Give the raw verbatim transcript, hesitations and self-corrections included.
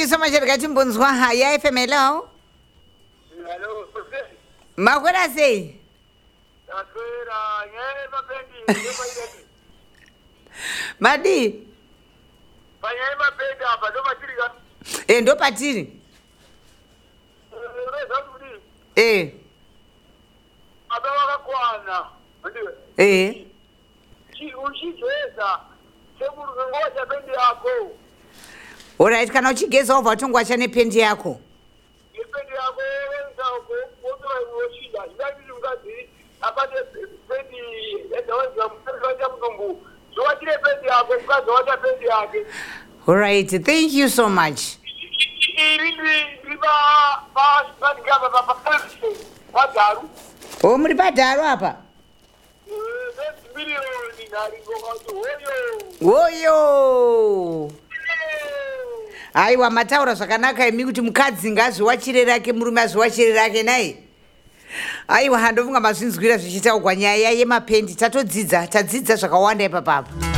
you so much Rikati Mbunzwa. Haya F M. Hello. Hello. Makwera say. Makwera, yeah, mapendi. Madi. Fanya mapendi hapa, ndo patiri ka. Eh, ndo patiri. Eh. Abawa kwana. Ndiwe. Eh. Chi uchicheza. Sekuru ngoja pendi yako. Alright, kana uchigeza over tungwa chane pendi yako. Pendi yako wenza uko, wote woshida. Ndani lungazi, apate pendi enda wenza mfanya mtumbu. Zoachile pendi yako, mkazo wacha pendi yake. Alright, thank you so much. Oh, muri padaro apa? Woyo. Aiwa mataura zvakanaka imi kuti mukadzi ngazviwachire rake murume azviwachire rake nai. Aiwa handofunga mazvinzwira zvichitaurwa nyaya yemapendi tatodzidza tadzidza zvakawanda ipapapo.